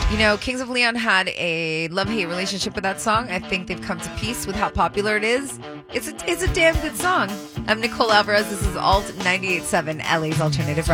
You know, Kings of Leon had a love-hate relationship with that song. I think they've come to peace with how popular it is. It's a damn good song. I'm Nicole Alvarez. This is Alt 98.7, LA's Alternative Rock.